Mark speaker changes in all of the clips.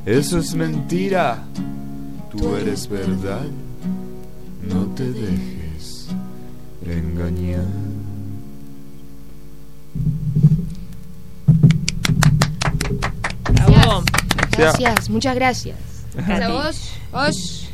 Speaker 1: Eso es mentira, tú eres verdad. No te dejes engañar.
Speaker 2: Bravo.
Speaker 3: Gracias, muchas gracias.
Speaker 2: Katy.
Speaker 3: Vos.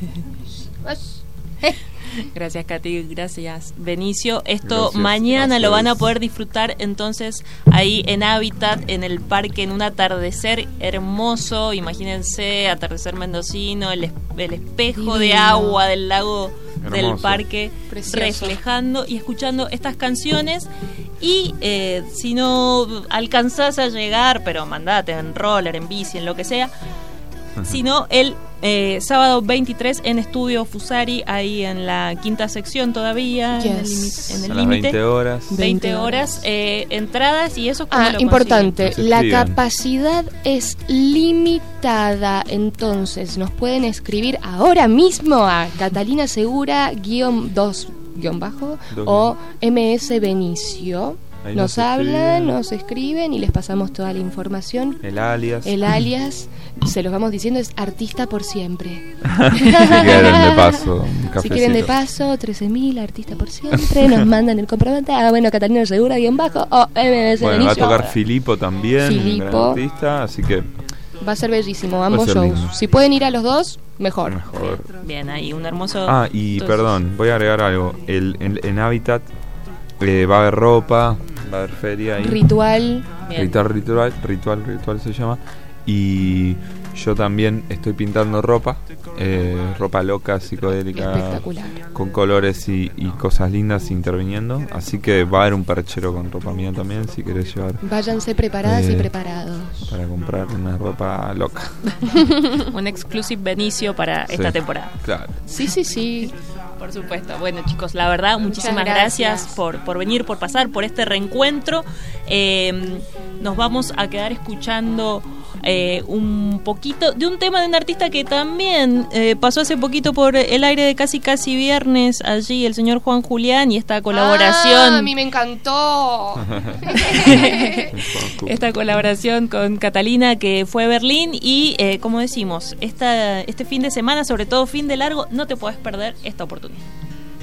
Speaker 2: Gracias, Katy. Gracias, Benicio. Esto
Speaker 1: Gracias,
Speaker 2: mañana
Speaker 1: gracias.
Speaker 2: lo van a poder disfrutar entonces ahí en Hábitat, en el parque, en un atardecer hermoso. Imagínense, atardecer mendocino, el espejo de
Speaker 3: Divino.
Speaker 2: agua del lago del
Speaker 1: Hermoso.
Speaker 2: parque,
Speaker 3: Precioso.
Speaker 2: reflejando y escuchando estas canciones. Y si no alcanzás a llegar, pero mandate en roller, en bici, en lo que sea, sino el sábado 23 en Estudio Fusari, ahí en la quinta sección todavía,
Speaker 3: Yes.
Speaker 2: en
Speaker 1: A
Speaker 2: el
Speaker 1: las
Speaker 2: límite.
Speaker 1: 20 horas.
Speaker 2: 20 horas, entradas y eso. ¿cómo lo
Speaker 3: Importante,
Speaker 1: consiguen?
Speaker 3: la
Speaker 1: Se escriben.
Speaker 3: capacidad es limitada, entonces nos pueden escribir ahora mismo a Catalina Segura -2 o MS Benicio.
Speaker 1: Ahí
Speaker 3: Nos
Speaker 1: nos
Speaker 3: hablan,
Speaker 1: escriben.
Speaker 3: nos escriben y les pasamos toda la información.
Speaker 1: El alias.
Speaker 3: El alias, se los vamos diciendo, es artista por siempre.
Speaker 1: Si quieren de paso, un
Speaker 3: Si
Speaker 1: cafecito.
Speaker 3: quieren de paso, 13.000, artista por siempre, nos mandan el comprobante. Bueno, Catalina Segura -o MS
Speaker 1: Bueno, va a
Speaker 3: Benicio.
Speaker 1: tocar Filipo también, un
Speaker 3: Filipo.
Speaker 1: gran artista, así que
Speaker 3: Va a ser bellísimo, ambos
Speaker 1: ser
Speaker 3: shows.
Speaker 1: lindo.
Speaker 3: Si pueden ir a los dos, mejor.
Speaker 1: mejor.
Speaker 2: Bien, ahí un hermoso.
Speaker 1: Ah, y
Speaker 2: entonces,
Speaker 1: perdón, voy a agregar algo. En Hábitat va a haber ropa, va a haber feria ahí.
Speaker 3: Ritual.
Speaker 2: bien.
Speaker 1: Ritual se llama. Y yo también estoy pintando ropa, ropa loca, psicodélica,
Speaker 3: Espectacular.
Speaker 1: con colores y cosas lindas interviniendo. Así que va a haber un perchero con ropa mía también, si querés llevar
Speaker 3: Váyanse preparadas y
Speaker 1: Eh,
Speaker 3: preparados.
Speaker 1: para comprar una ropa loca.
Speaker 2: Un exclusive Benicio para esta
Speaker 1: Sí,
Speaker 2: temporada.
Speaker 1: Claro.
Speaker 3: Sí.
Speaker 2: Por supuesto. Bueno, chicos, la verdad, muchísimas
Speaker 3: Muchas
Speaker 2: gracias
Speaker 3: gracias.
Speaker 2: por venir, por pasar, por este reencuentro. Nos vamos a quedar escuchando un poquito de un tema de un artista que también pasó hace poquito por el aire de Casi Casi Viernes, allí el señor Juan Julián, y esta colaboración.
Speaker 3: Ah, a mí me encantó.
Speaker 2: Esta colaboración con Catalina, que fue a Berlín, y como decimos, este fin de semana, sobre todo fin de largo, no te puedes perder esta oportunidad.